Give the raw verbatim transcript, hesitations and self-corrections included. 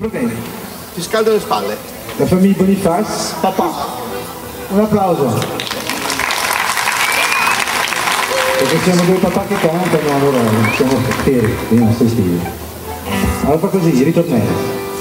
Va bene. Ti scaldo le spalle. La famiglia Bonifaz, papà. Un applauso. Perché siamo due papà che cantano, allora siamo veri, dei nostri stili. Allora fa così, ritornello.